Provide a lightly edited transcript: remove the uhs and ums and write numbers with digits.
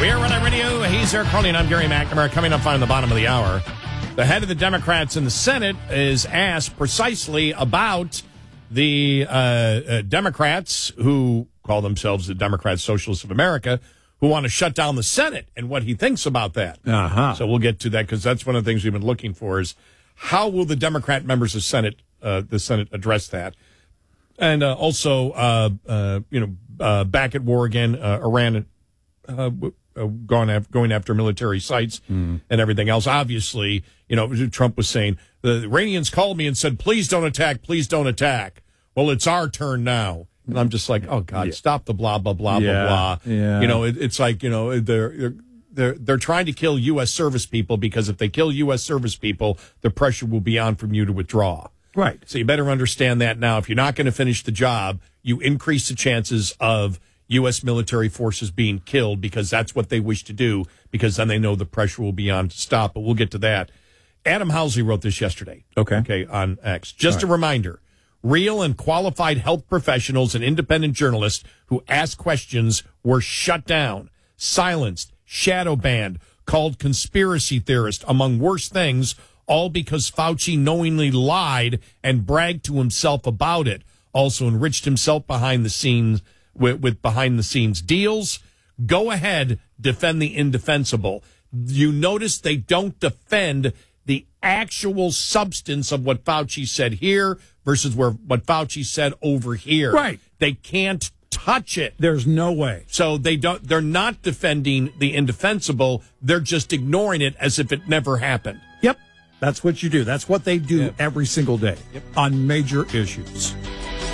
We are Red Radio. He's Eric Carly, and I'm Gary McNamara. Coming up on the bottom of the hour, the head of the Democrats in the Senate is asked precisely about the Democrats who call themselves the Democrat Socialists of America, who want to shut down the Senate, and what he thinks about that. So we'll get to that, because that's one of the things we've been looking for, is how will the Democrat members of the Senate address that? And also, back at war again, Iran going after military sites and everything else. Obviously, Trump was saying, the Iranians called me and said, please don't attack, please don't attack. Well, it's our turn now. And I'm just like, oh, God, stop the blah, blah, blah, blah, blah. Yeah. It's like, they're trying to kill U.S. service people, because if they kill U.S. service people, the pressure will be on from you to withdraw. Right. So you better understand that now. If you're not going to finish the job, you increase the chances of U.S. military forces being killed, because that's what they wish to do, because then they know the pressure will be on to stop. But we'll get to that. Adam Housley wrote this yesterday. Okay, on X. Just a reminder. Real and qualified health professionals and independent journalists who ask questions were shut down, silenced, shadow banned, called conspiracy theorists, among worse things, all because Fauci knowingly lied and bragged to himself about it. Also enriched himself behind the scenes with behind-the-scenes deals. Go ahead, defend the indefensible. You notice they don't defend the actual substance of what Fauci said here versus what Fauci said over here. Right. They can't touch it. There's no way. So they're not defending the indefensible. They're just ignoring it as if it never happened. Yep. That's what you do. That's what they do every single day on major issues.